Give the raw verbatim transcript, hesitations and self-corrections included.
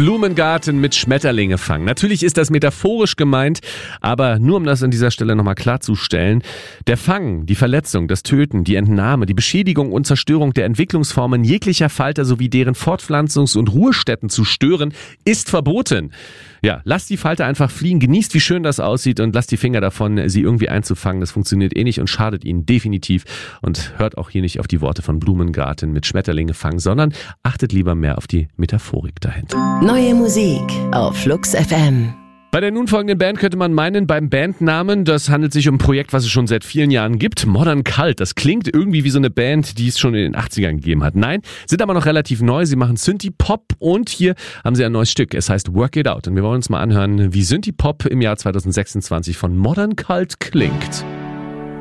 Blumengarten mit Schmetterlinge fangen. Natürlich ist das metaphorisch gemeint, aber nur um das an dieser Stelle nochmal klarzustellen, der Fang, die Verletzung, das Töten, die Entnahme, die Beschädigung und Zerstörung der Entwicklungsformen jeglicher Falter sowie deren Fortpflanzungs- und Ruhestätten zu stören, ist verboten. Ja, lasst die Falter einfach fliegen, genießt, wie schön das aussieht und lasst die Finger davon, sie irgendwie einzufangen. Das funktioniert eh nicht und schadet ihnen definitiv. Und hört auch hier nicht auf die Worte von Blumengarten mit Schmetterlinge fangen, sondern achtet lieber mehr auf die Metaphorik dahinter. Neue Musik auf Flux F M. Bei der nun folgenden Band könnte man meinen, beim Bandnamen, das handelt sich um ein Projekt, was es schon seit vielen Jahren gibt. Modern Cult, das klingt irgendwie wie so eine Band, die es schon in den achtzigern gegeben hat. Nein, sind aber noch relativ neu. Sie machen Synthie-Pop und hier haben sie ein neues Stück. Es heißt Work It Out. Und wir wollen uns mal anhören, wie Synthie-Pop im Jahr zwanzig sechsundzwanzig von Modern Cult klingt.